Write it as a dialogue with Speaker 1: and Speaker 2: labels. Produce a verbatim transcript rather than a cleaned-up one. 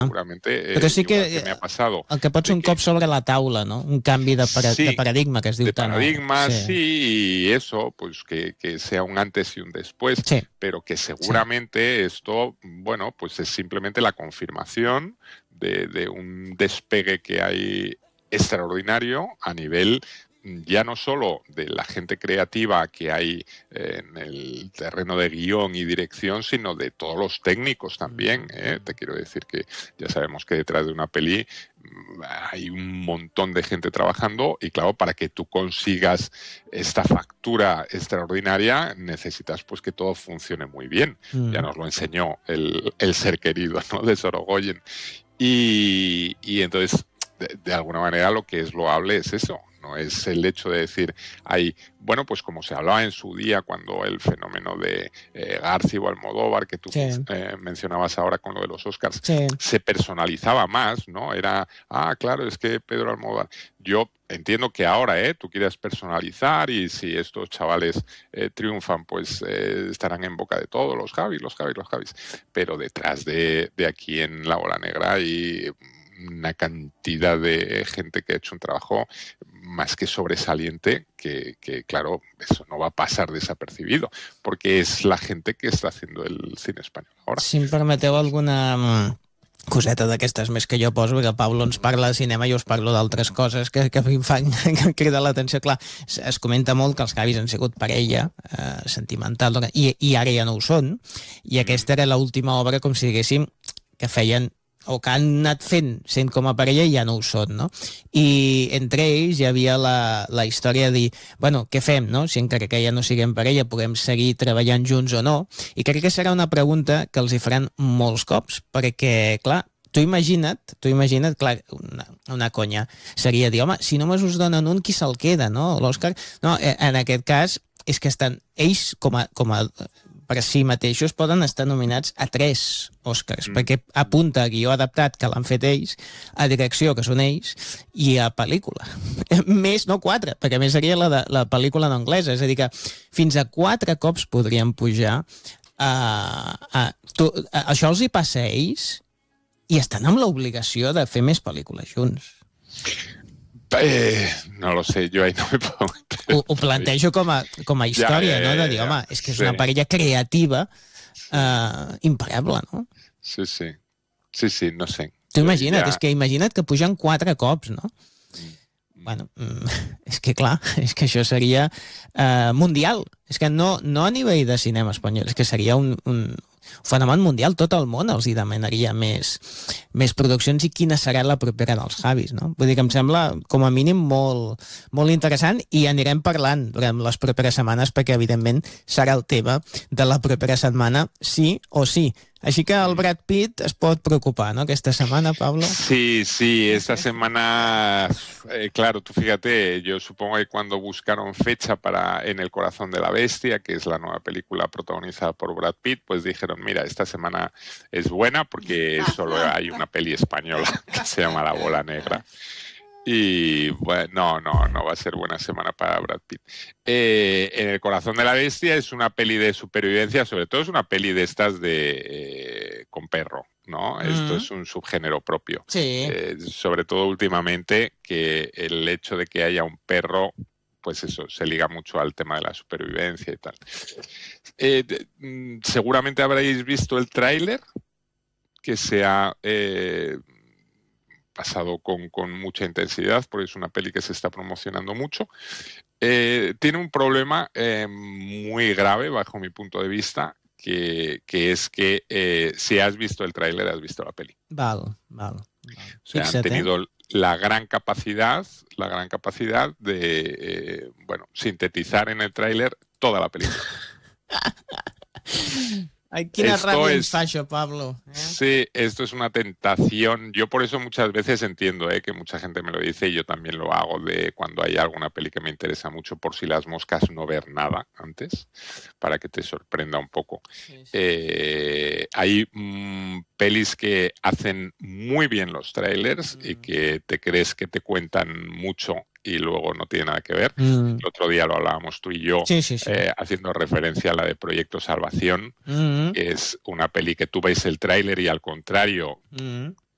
Speaker 1: seguramente, eh,
Speaker 2: Però sí que,
Speaker 1: igual que me ha pasado.
Speaker 2: El que pot ser un
Speaker 1: que,
Speaker 2: cop sobre la taula, ¿no? Un canvi de, para,
Speaker 1: sí,
Speaker 2: de paradigma, que es diu
Speaker 1: de
Speaker 2: tant.
Speaker 1: paradigma,
Speaker 2: Sí.
Speaker 1: sí, y eso, pues que, que sea un antes y un después,
Speaker 2: Sí.
Speaker 1: pero que seguramente sí. Esto, bueno, pues es simplemente la confirmación de, de un despegue que hay extraordinario a nivel ya no solo de la gente creativa que hay en el terreno de guión y dirección, sino de todos los técnicos también. ¿eh? Te quiero decir que ya sabemos que detrás de una peli hay un montón de gente trabajando y claro, para que tú consigas esta factura extraordinaria necesitas pues que todo funcione muy bien. Mm. Ya nos lo enseñó el, el ser querido, ¿no? de Sorogoyen. Y, y entonces, de, de alguna manera, lo que es loable es eso. No es el hecho de decir, hay, bueno, pues como se hablaba en su día cuando el fenómeno de eh, García o Almodóvar, que tú sí. eh, mencionabas ahora con lo de los Oscars, sí. se personalizaba más, ¿no? Era, ah, claro, es que Pedro Almodóvar. Yo entiendo que ahora, ¿eh? Tú quieras personalizar y si estos chavales eh, triunfan, pues eh, estarán en boca de todos, los Javis, los Javis, los Javis. Pero detrás de, de aquí en La Bola Negra hay una cantidad de gente que ha hecho un trabajo más que sobresaliente, que, que claro, eso no va a pasar desapercibido, porque es la gente que està haciendo el cine espanyol ahora.
Speaker 2: Si em permeteu alguna coseta d'aquestes més que jo poso, perquè el Pablo ens parla de cinema i jo us parlo d'altres coses que, que a mi em fan que crida l'atenció. Clar, es, es comenta molt que els Javis han sigut parella eh, sentimental i, i ara ja no ho són, i aquesta era l'última obra, com si diguéssim, que feien o que han anat fent sent com a parella i ja no ho són, no? I entre ells hi havia la, la història de dir, bueno, què fem, no? Si encara que ja no siguem parella podem seguir treballant junts o no? I crec que serà una pregunta que els hi faran molts cops, perquè, clar, tu imagina't, tu imagina't, clar, una, una conya seria dir, home, si només us donen un, qui se'l queda, no? L'Òscar? No, en aquest cas és que estan ells com a, com a per si mateixos poden estar nominats a tres Oscars, mm. perquè apunta a guió adaptat, que l'han fet ells, a direcció, que són ells, i a pel·lícula. Més, no quatre, perquè a més seria la, de, la pel·lícula en anglesa, és a dir que fins a quatre cops podrien pujar a... a, tu, a això els hi passa a ells i estan amb l'obligació de fer més pel·lícules junts.
Speaker 1: Eh, no lo sé, yo ahí no me puedo meter.
Speaker 2: Ho, ho plantejo com a, com a història, ja, ja, ja, no? De dir, home, és que és sí. una parella creativa eh, imparable, no?
Speaker 1: Sí, sí. Sí, sí, no sé.
Speaker 2: Tu imagina't, ja... és que imagina't que pujan quatre cops, no? Mm. Bueno, és que clar, és que això seria eh, mundial. És que no, no a nivell de cinema espanyol, és que seria un, un fenomen mundial. Tot el món els hi demanaria més, més produccions i quina serà la propera dels Javis, no? Vull dir que em sembla, com a mínim, molt, molt interessant i anirem parlant durant les properes setmanes perquè, evidentment, serà el tema de la propera setmana, sí o sí. Així que el Brad Pitt es pot preocupar, ¿no? Que esta semana, Pablo.
Speaker 1: Sí, sí, esta semana, eh, claro, tú fíjate, yo supongo que cuando buscaron fecha para En el corazón de la bestia, que es la nueva película protagonizada por Brad Pitt, pues dijeron, mira, esta semana es buena porque solo hay una peli española que se llama La Bola Negra. Y bueno, no, no, no va a ser buena semana para Brad Pitt. Eh, En el corazón de la bestia es una peli de supervivencia, sobre todo es una peli de estas de eh, con perro, ¿no? Mm. Esto es un subgénero propio.
Speaker 2: Sí.
Speaker 1: Eh, sobre todo últimamente, que el hecho de que haya un perro, pues eso, se liga mucho al tema de la supervivencia y tal. Eh, de, seguramente habréis visto el tráiler, que se ha... Eh, pasado con, con mucha intensidad, porque es una peli que se está promocionando mucho. Eh, tiene un problema eh, muy grave, bajo mi punto de vista, que, que es que eh, si has visto el tráiler, has visto la peli.
Speaker 2: Vale, vale. vale.
Speaker 1: O sea, Fíxate. Han tenido la gran capacidad, la gran capacidad de, eh, bueno, sintetizar en el tráiler toda la película.
Speaker 2: Ay, quina ràbia ens fa això, Pablo. ¿Eh?
Speaker 1: Sí, esto es una tentación. Yo por eso muchas veces entiendo ¿eh? que mucha gente me lo dice y yo también lo hago de cuando hay alguna peli que me interesa mucho, por si las moscas, no ver nada antes, para que te sorprenda un poco. Sí, sí. Eh, hay mmm, pelis que hacen muy bien los trailers mm. y que te crees que te cuentan mucho y luego no tiene nada que ver. Mm. El otro día lo hablábamos tú y yo,
Speaker 2: sí, sí, sí.
Speaker 1: Eh, haciendo referencia a la de Proyecto Salvación, mm. que es una peli que tú ves el tráiler y al contrario, mm.